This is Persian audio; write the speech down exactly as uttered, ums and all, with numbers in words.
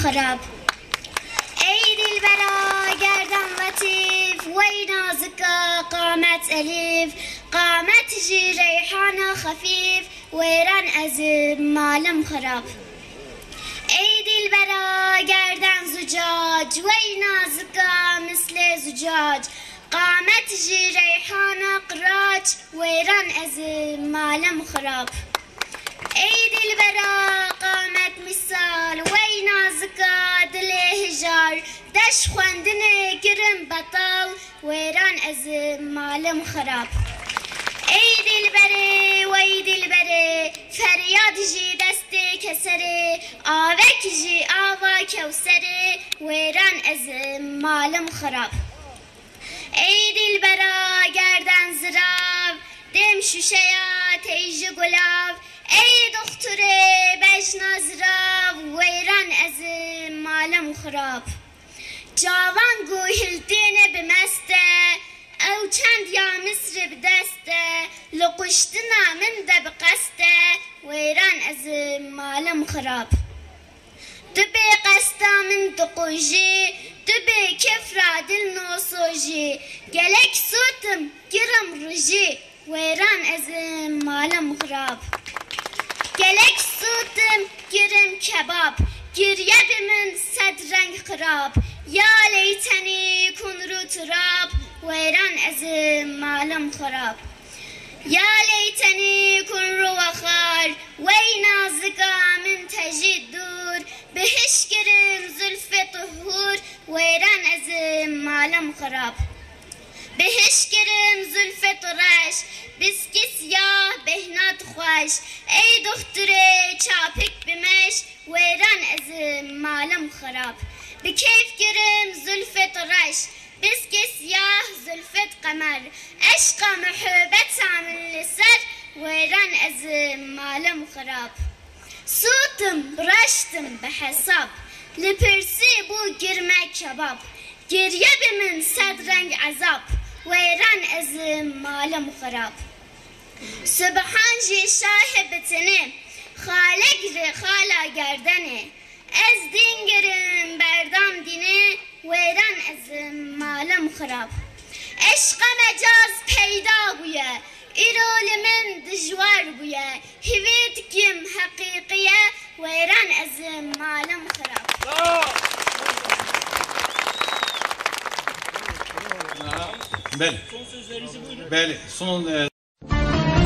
خراب. ای دلبرا گردن لطیف وی نازکا قامت الیف، قامت جی ریحان خفیف ویران از مالم خراب. ای دلبرا گردن زجاج وی نازکا مثل زجاج، قامت جی ریحان قراج ویران از مالم خراب. ای دلبرا قامت مثال وی نازکا دل هجار، دش خواندن گرم بطال ویران از مالم خراب. ای دلبره وی دلبره فریاد جی دست کسره، آوک جی آوا کوسره ویران از مالم خراب. ای دلبرا گردن زراو دم شوشیا تیج گلاو، ای دختره بجنا زراو ویران از مالم خراب. جوان گوهلتین بمسته او چند یا مصر بدسته، لقشتنا من ده بقسته ویران از مالم خراب. دبی قستا من دقوجی دبی کفرا دل نوسوجی، گلک سوتم گرم رجی ویران از مالم خراب. گلک سوتم گرم کباب، گریه من صد رنگ خراب، یا لیتنی کن رو تراب ویران از مالم خراب. یا لیتنی کن رو وخار وی نازکا من تجید دور، بهش گرم زلف طهور ویران از مالم خراب. بهش گرم زلف طرش بسکی سیاه بهنات خوش، ای دختره چاپک بمش ویران از مالم خراب. بکیف گرم زلف طرش بسکی سیاه زلفت قمر، عشق محبت من لسر ویران از مالم خراب. سوتم رشتم بحساب لپرسی بو گرمه کباب، گریه بمن صد رنگ عذاب ویران از مالم خراب. سبحان جی شاه بتنه خالق ر خالا گردنه، از دین گرم بردام دینه ویران از مالم خراب. عشق مجاز پیدا بویه ایرول من دجوار بویه، هویت کم حقیقیه ویران از مالم خراب. بله بله son